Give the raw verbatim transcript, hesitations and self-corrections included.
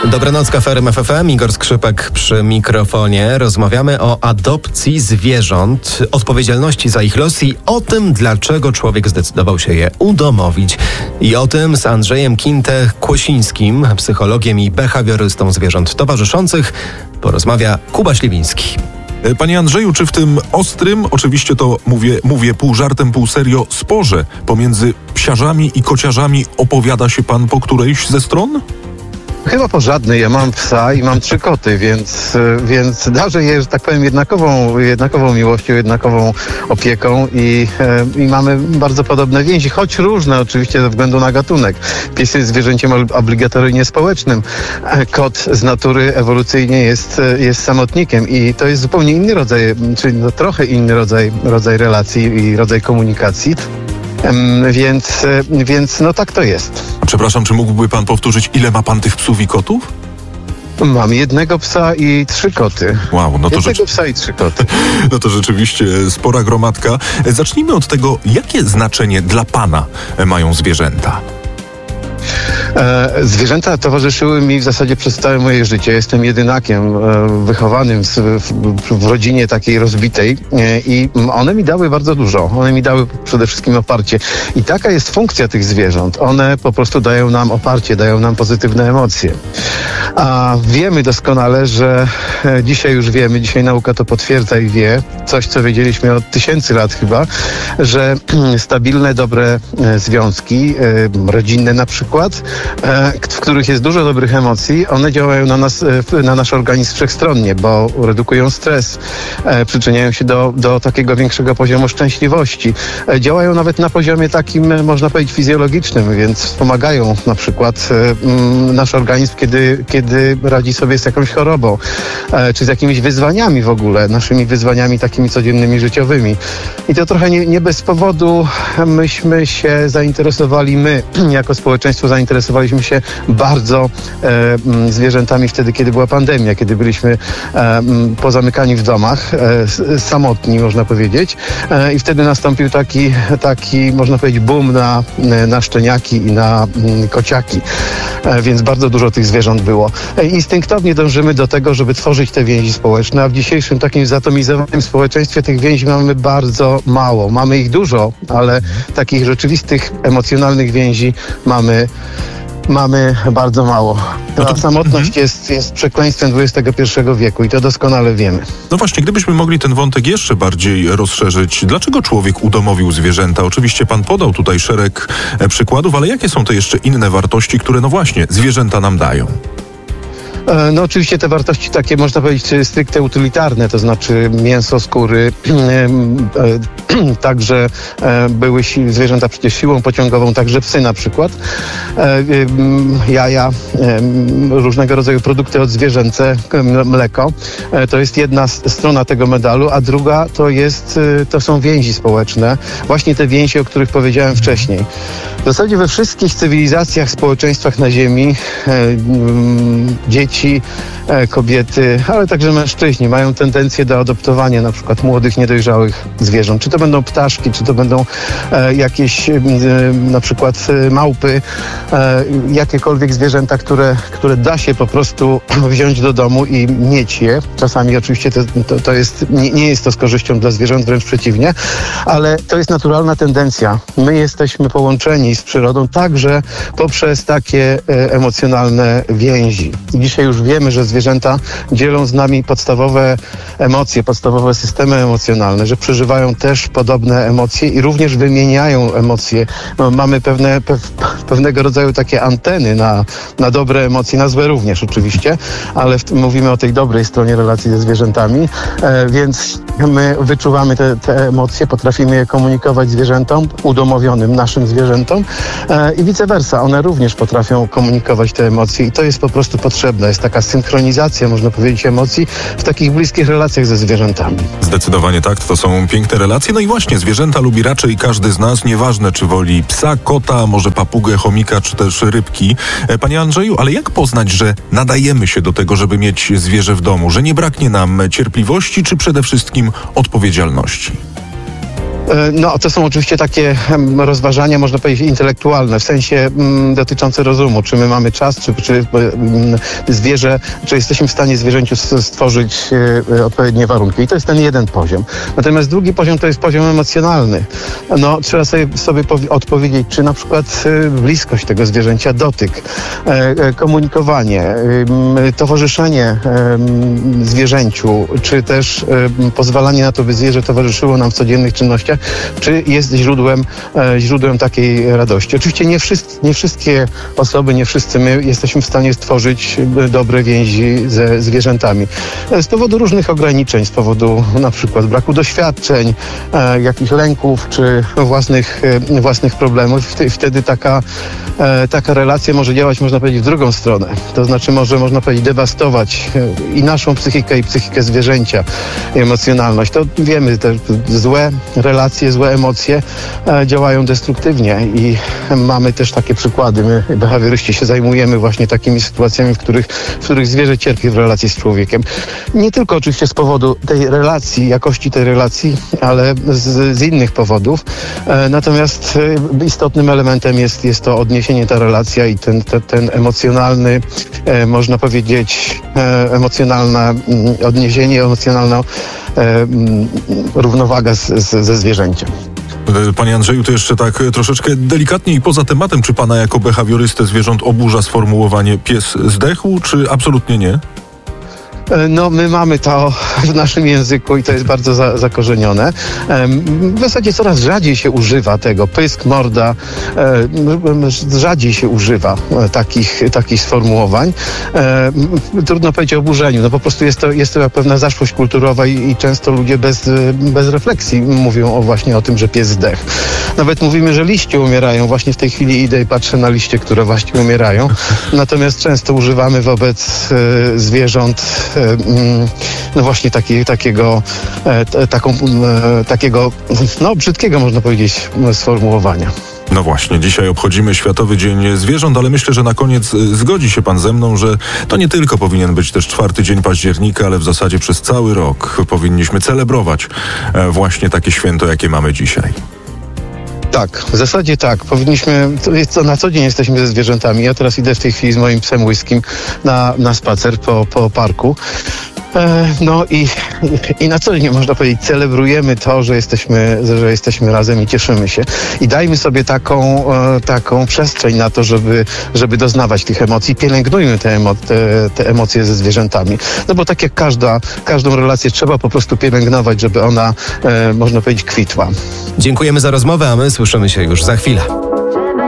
Dobranoc, Kafe R M F F M, Igor Skrzypek przy mikrofonie. Rozmawiamy o adopcji zwierząt, odpowiedzialności za ich los i o tym, dlaczego człowiek zdecydował się je udomowić. I o tym z Andrzejem Kinte-Kłosińskim, psychologiem i behawiorystą zwierząt towarzyszących, porozmawia Kuba Śliwiński. Panie Andrzeju, czy w tym ostrym, oczywiście to mówię, mówię pół żartem, pół serio, sporze pomiędzy psiarzami i kociarzami opowiada się pan po którejś ze stron? Chyba po żadnej. Ja mam psa i mam trzy koty, więc, więc darzę je, że tak powiem, jednakową, jednakową miłością, jednakową opieką i, i mamy bardzo podobne więzi, choć różne oczywiście ze względu na gatunek. Pies jest zwierzęciem obligatoryjnie społecznym. Kot z natury ewolucyjnie jest, jest samotnikiem i to jest zupełnie inny rodzaj, czyli no trochę inny rodzaj, rodzaj relacji i rodzaj komunikacji. Więc, więc no tak to jest. Przepraszam, czy mógłby pan powtórzyć, ile ma pan tych psów i kotów? Mam jednego psa i trzy koty. Wow, no to jednego rzecz... psa i trzy koty. No to rzeczywiście spora gromadka. Zacznijmy od tego, jakie znaczenie dla pana mają zwierzęta? E, zwierzęta towarzyszyły mi w zasadzie przez całe moje życie. Jestem jedynakiem e, wychowanym w, w, w rodzinie takiej rozbitej e, i one mi dały bardzo dużo. One mi dały przede wszystkim oparcie. I taka jest funkcja tych zwierząt. One po prostu dają nam oparcie, dają nam pozytywne emocje. A wiemy doskonale, że e, dzisiaj już wiemy, dzisiaj nauka to potwierdza i wie, coś co wiedzieliśmy od tysięcy lat chyba, że stabilne, dobre e, związki, e, rodzinne na przykład, w których jest dużo dobrych emocji, one działają na nas, na nasz organizm wszechstronnie, bo redukują stres, przyczyniają się do, do takiego większego poziomu szczęśliwości. Działają nawet na poziomie takim, można powiedzieć, fizjologicznym, więc wspomagają na przykład nasz organizm, kiedy, kiedy radzi sobie z jakąś chorobą, czy z jakimiś wyzwaniami w ogóle, naszymi wyzwaniami takimi codziennymi, życiowymi. I to trochę nie, nie bez powodu myśmy się zainteresowali, my jako społeczeństwo zainteresowaliśmy się bardzo e, zwierzętami wtedy, kiedy była pandemia, kiedy byliśmy e, pozamykani w domach, e, samotni, można powiedzieć. E, I wtedy nastąpił taki, taki, można powiedzieć, boom na, na szczeniaki i na m, kociaki. E, więc bardzo dużo tych zwierząt było. E, instynktownie dążymy do tego, żeby tworzyć te więzi społeczne, a w dzisiejszym takim zatomizowanym społeczeństwie tych więzi mamy bardzo mało. Mamy ich dużo, ale takich rzeczywistych, emocjonalnych więzi mamy Mamy bardzo mało. Ta no to... samotność mm-hmm. jest, jest przekleństwem dwudziestego pierwszego wieku i to doskonale wiemy. No właśnie, gdybyśmy mogli ten wątek jeszcze bardziej rozszerzyć. Dlaczego człowiek udomowił zwierzęta? Oczywiście pan podał tutaj szereg przykładów, ale jakie są te jeszcze inne wartości, które no właśnie zwierzęta nam dają? No oczywiście te wartości takie, można powiedzieć, stricte utylitarne, to znaczy mięso, skóry, także były zwierzęta przecież siłą pociągową, także psy na przykład, jaja, różnego rodzaju produkty odzwierzęce, mleko. To jest jedna strona tego medalu, a druga to jest, to są więzi społeczne, właśnie te więzi, o których powiedziałem wcześniej. W zasadzie we wszystkich cywilizacjach, społeczeństwach na Ziemi dzieci, kobiety, ale także mężczyźni mają tendencję do adoptowania na przykład młodych, niedojrzałych zwierząt. Czy to będą ptaszki, czy to będą e, jakieś e, na przykład e, małpy, e, jakiekolwiek zwierzęta, które, które da się po prostu wziąć do domu i mieć je. Czasami oczywiście to, to, to jest, nie, nie jest to z korzyścią dla zwierząt, wręcz przeciwnie, ale to jest naturalna tendencja. My jesteśmy połączeni z przyrodą także poprzez takie e, emocjonalne więzi. I dzisiaj już wiemy, że zwierzęta dzielą z nami podstawowe emocje, podstawowe systemy emocjonalne, że przeżywają też podobne emocje i również wymieniają emocje. No, mamy pewne, pew, pewnego rodzaju takie anteny na, na dobre emocje, na złe również oczywiście, ale w, mówimy o tej dobrej stronie relacji ze zwierzętami, e, więc my wyczuwamy te, te emocje, potrafimy je komunikować zwierzętom, udomowionym naszym zwierzętom e, i vice versa. One również potrafią komunikować te emocje i to jest po prostu potrzebne. Jest taka synchronizacja, można powiedzieć, emocji w takich bliskich relacjach ze zwierzętami. Zdecydowanie tak, to są piękne relacje. No i właśnie, zwierzęta lubi raczej każdy z nas, nieważne czy woli psa, kota, może papugę, chomika, czy też rybki. Panie Andrzeju, ale jak poznać, że nadajemy się do tego, żeby mieć zwierzę w domu, że nie braknie nam cierpliwości, czy przede wszystkim odpowiedzialności? No, to są oczywiście takie rozważania, można powiedzieć, intelektualne, w sensie m, dotyczące rozumu. Czy my mamy czas, czy, czy m, zwierzę, czy jesteśmy w stanie zwierzęciu stworzyć e, odpowiednie warunki. I to jest ten jeden poziom. Natomiast drugi poziom to jest poziom emocjonalny. No, trzeba sobie, sobie powi- odpowiedzieć, czy na przykład e, bliskość tego zwierzęcia, dotyk, e, e, komunikowanie, e, towarzyszenie e, zwierzęciu, czy też e, pozwalanie na to, by zwierzę towarzyszyło nam w codziennych czynnościach, czy jest źródłem, e, źródłem takiej radości. Oczywiście nie, wszyscy, nie wszystkie osoby, nie wszyscy my jesteśmy w stanie stworzyć dobre więzi ze zwierzętami. E, z powodu różnych ograniczeń, z powodu na przykład braku doświadczeń, e, jakichś lęków, czy własnych, e, własnych problemów. Wtedy, wtedy taka, e, taka relacja może działać, można powiedzieć, w drugą stronę. To znaczy może, można powiedzieć, dewastować e, i naszą psychikę, i psychikę zwierzęcia, i emocjonalność. To wiemy, te złe relacje, złe emocje e, działają destruktywnie i mamy też takie przykłady. My, behawioryści, się zajmujemy właśnie takimi sytuacjami, w których, w których zwierzę cierpi w relacji z człowiekiem. Nie tylko oczywiście z powodu tej relacji, jakości tej relacji, ale z, z innych powodów. E, natomiast e, istotnym elementem jest, jest to odniesienie, ta relacja i ten, ten, ten emocjonalny, e, można powiedzieć, e, emocjonalne m, odniesienie, emocjonalna e, m, równowaga z, z, ze zwierzęciem. Panie Andrzeju, to jeszcze tak troszeczkę delikatnie i poza tematem, czy pana jako behawiorystę zwierząt oburza sformułowanie pies zdechł, czy absolutnie nie? No, my mamy to w naszym języku i to jest bardzo za, zakorzenione. W zasadzie coraz rzadziej się używa tego. Pysk, morda, rzadziej się używa takich, takich sformułowań. Trudno powiedzieć o oburzeniu. No po prostu jest to, jest to pewna zaszłość kulturowa i, i często ludzie bez, bez refleksji mówią o, właśnie o tym, że pies zdechł. Nawet mówimy, że liście umierają. Właśnie w tej chwili idę i patrzę na liście, które właśnie umierają. Natomiast często używamy wobec zwierząt no właśnie taki, takiego, taką, takiego, no brzydkiego, można powiedzieć, sformułowania. No właśnie, dzisiaj obchodzimy Światowy Dzień Zwierząt, ale myślę, że na koniec zgodzi się pan ze mną, że to nie tylko powinien być też czwarty dzień października, ale w zasadzie przez cały rok powinniśmy celebrować właśnie takie święto, jakie mamy dzisiaj. Tak, w zasadzie tak. Powinniśmy, to jest, to na co dzień jesteśmy ze zwierzętami. Ja teraz idę w tej chwili z moim psem Łyskim na, na spacer po, po parku. No i, i na co dzień, można powiedzieć, celebrujemy to, że jesteśmy, że jesteśmy razem i cieszymy się. I dajmy sobie taką, taką przestrzeń na to, żeby, żeby doznawać tych emocji. Pielęgnujmy te, emo, te, te emocje ze zwierzętami. No bo tak jak każda, każdą relację trzeba po prostu pielęgnować, żeby ona, można powiedzieć, kwitła. Dziękujemy za rozmowę, a my słyszymy się już za chwilę.